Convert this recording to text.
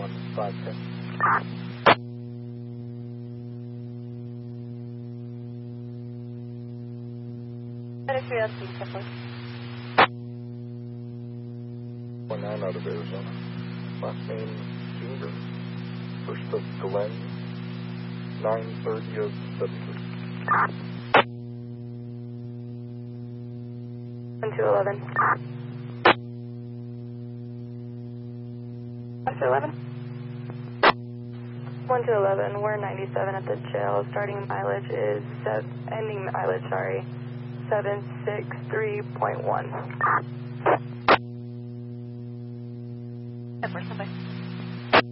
510. Curiosity, 19 out of Arizona. Last name Ginger. First of Glenn. 9:30 of 73. 1211. After 11? 1211, we're 97 at the jail. Starting mileage is, ending mileage, sorry, 763.1.